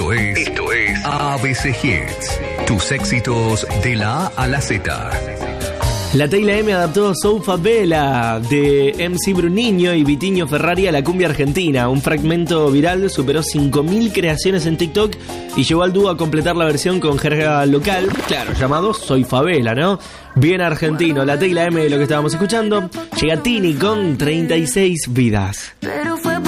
Esto es ABC Hits. Tus éxitos de la A a la Z. La Teyla M adaptó Sou Favela de MC Bruninho y Vitinho Ferrari a la cumbia argentina. Un fragmento viral superó 5.000 creaciones en TikTok y llevó al dúo a completar la versión con jerga local, claro, llamado Soy Favela, ¿no? Bien argentino, la Teyla M de lo que estábamos escuchando. Llega Tini con 36 vidas. Pero